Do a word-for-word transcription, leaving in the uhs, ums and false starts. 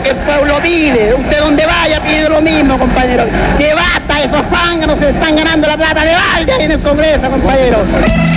que el pueblo pide. Usted donde vaya pide lo mismo, compañero. Que basta, esos zánganos se están ganando la plata de valga en el Congreso, compañero.